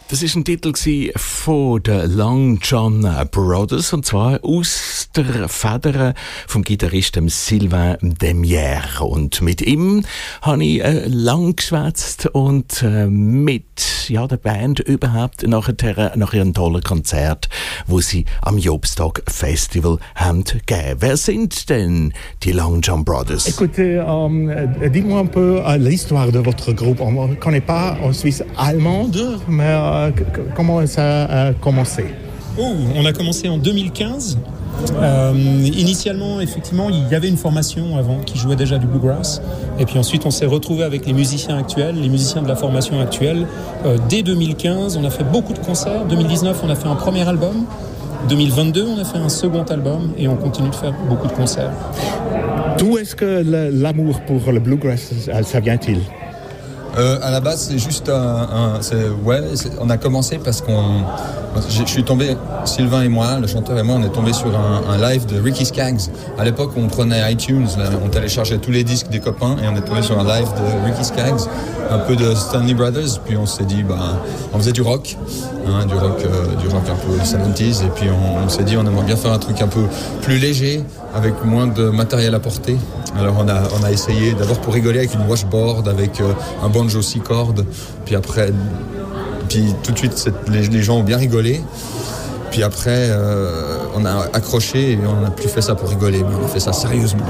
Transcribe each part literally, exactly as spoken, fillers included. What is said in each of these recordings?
Das war ein Titel von den Long John Brothers, und zwar aus der Feder vom Gitarristen Sylvain Demière. Und mit ihm habe ich äh, lang geschwätzt und äh, mit ja, der Band überhaupt nachher, nach ihrem tollen Konzert, wo sie am Jobstock Festival haben gegeben. Wer sind denn die Long John Brothers? Écoutez, euh, dites-moi un peu euh, l'histoire de votre groupe. On ne connaît pas en Suisse allemande, mais euh, comment ça a commencé? Oh, on a commencé en deux mille quinze. Euh, initialement, effectivement, il y avait une formation avant qui jouait déjà du bluegrass. Et puis ensuite, on s'est retrouvé avec les musiciens actuels, les musiciens de la formation actuelle. Euh, dès deux mille quinze, on a fait beaucoup de concerts. deux mille dix-neuf, on a fait un premier album. deux mille vingt-deux, on a fait un second album et on continue de faire beaucoup de concerts. D'où est-ce que le, l'amour pour le bluegrass, ça vient-il? Euh, à la base, c'est juste un, un c'est, ouais, c'est, on a commencé parce qu'on, je suis tombé, Sylvain et moi, le chanteur et moi, on est tombé sur un, un live de Ricky Skaggs. À l'époque, on prenait iTunes, là, on téléchargeait tous les disques des copains et on est tombé sur un live de Ricky Skaggs, un peu de Stanley Brothers. Puis on s'est dit, bah, on faisait du rock, hein, du rock, euh, du rock un peu soixante-dix, et puis on, on s'est dit, on aimerait bien faire un truc un peu plus léger, avec moins de matériel à porter. Alors on a, on a essayé d'abord pour rigoler avec une washboard, avec euh, un banjo six cordes, puis après, puis tout de suite cette, les, les gens ont bien rigolé. Puis après, euh, on a accroché et on n'a plus fait ça pour rigoler, mais on a fait ça sérieusement.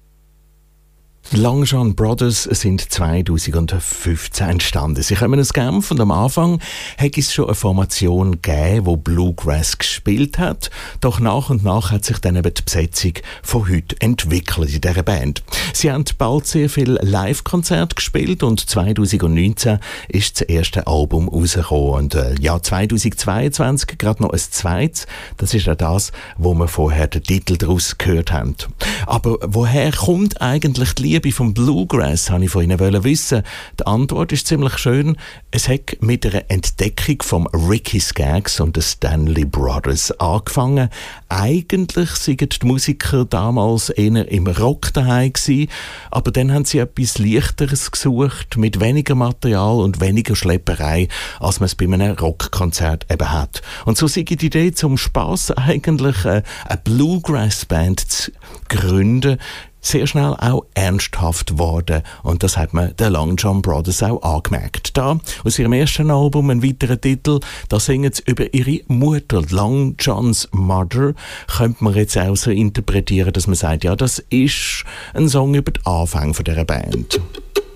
Die Long John Brothers sind zwanzig fünfzehn entstanden. Sie kommen aus Genf und am Anfang hat es schon eine Formation gegeben, die Bluegrass gespielt hat. Doch nach und nach hat sich dann eben die Besetzung von heute entwickelt in dieser Band. Sie haben bald sehr viele Live-Konzerte gespielt und zwanzig neunzehn ist das erste Album rausgekommen. Und äh, ja, zwanzig zweiundzwanzig gerade noch ein zweites. Das ist auch das, wo wir vorher den Titel daraus gehört haben. Aber woher kommt eigentlich die Liebe vom Bluegrass, wollte ich von Ihnen wissen. Die Antwort ist ziemlich schön. Es hat mit einer Entdeckung von Ricky Skaggs und den Stanley Brothers angefangen. Eigentlich waren die Musiker damals eher im Rock daheim gewesen, aber dann haben sie etwas Leichteres gesucht, mit weniger Material und weniger Schlepperei, als man es bei einem Rockkonzert eben hat. Und so sei die Idee zum Spass eigentlich, eine Bluegrass-Band zu gründen, sehr schnell auch ernsthaft geworden. Und das hat man den Long John Brothers auch angemerkt. Da, aus ihrem ersten Album, ein weiterer Titel, da singen sie über ihre Mutter, Long John's Mother. Könnte man jetzt auch so interpretieren, dass man sagt, ja, das ist ein Song über den Anfang von dieser Band.